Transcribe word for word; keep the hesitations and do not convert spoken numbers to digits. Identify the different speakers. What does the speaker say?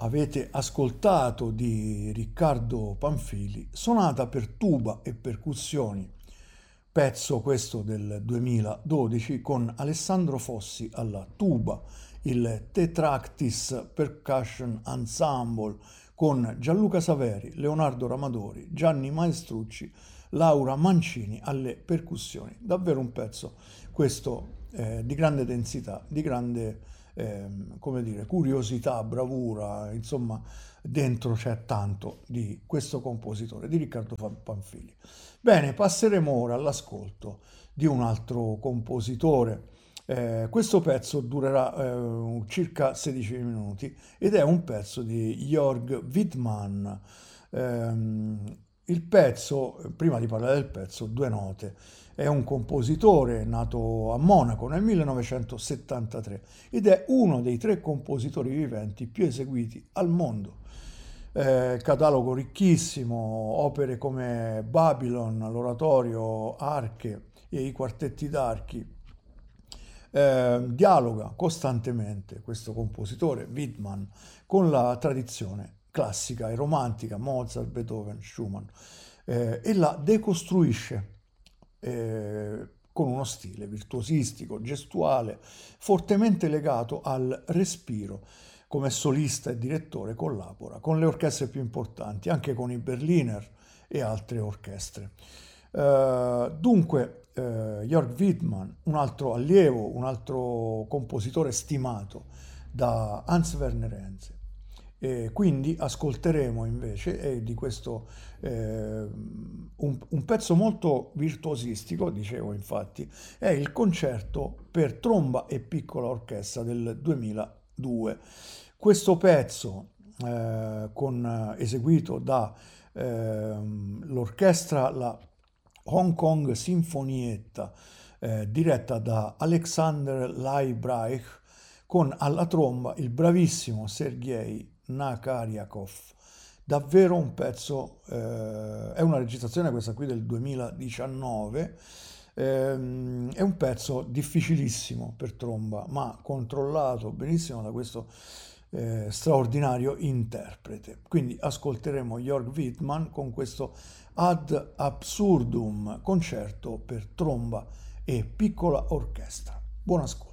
Speaker 1: Avete ascoltato di Riccardo Panfili Sonata per tuba e percussioni, pezzo questo del duemiladodici con Alessandro Fossi alla tuba, il Tetractis Percussion Ensemble con Gianluca Saveri, Leonardo Ramadori, Gianni Maestrucci, Laura Mancini alle percussioni. Davvero un pezzo questo eh, di grande densità, di grande ehm, come dire, curiosità, bravura, insomma, dentro c'è tanto di questo compositore, di Riccardo Panfili. Bene, passeremo ora all'ascolto di un altro compositore. Eh, questo pezzo durerà eh, circa sedici minuti ed è un pezzo di Jörg Widmann. Ehm, il pezzo, prima di parlare del pezzo, due note. È un compositore nato a Monaco nel millenovecentosettantatré ed è uno dei tre compositori viventi più eseguiti al mondo. Eh, catalogo ricchissimo, opere come Babylon, l'oratorio, Arche e i quartetti d'archi. Eh, dialoga costantemente questo compositore, Widmann, con la tradizione classica e romantica, Mozart, Beethoven, Schumann, eh, e la decostruisce eh, con uno stile virtuosistico, gestuale, fortemente legato al respiro. Come solista e direttore collabora con le orchestre più importanti, anche con i Berliner e altre orchestre. Uh, dunque, uh, Jörg Widmann, un altro allievo, un altro compositore stimato da Hans Werner Henze. E quindi ascolteremo invece eh, di questo eh, un, un pezzo molto virtuosistico, dicevo infatti, è il concerto per tromba e piccola orchestra del duemiladue. Questo pezzo eh, con, eseguito da eh, l'orchestra, la Hong Kong Sinfonietta, eh, diretta da Alexander Leibreich, con alla tromba il bravissimo Sergei Nakaryakov. Davvero un pezzo, eh, è una registrazione questa qui del duemiladiciannove, ehm, è un pezzo difficilissimo per tromba, ma controllato benissimo da questo eh, straordinario interprete. Quindi ascolteremo Jörg Widmann con questo Ad Absurdum, concerto per tromba e piccola orchestra. Buon ascolto.